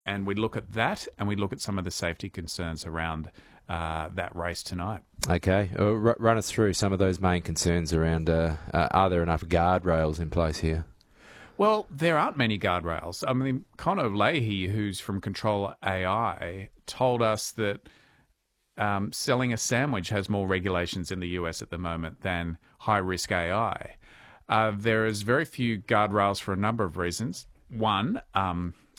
And we look at that, and we look at some of the safety concerns around that race tonight. Okay, run us through some of those main concerns around are there enough guardrails in place here? Well, there aren't many guardrails. I mean, Conor Leahy, who's from Control AI, told us that selling a sandwich has more regulations in the US at the moment than high-risk AI. There is very few guardrails for a number of reasons. One,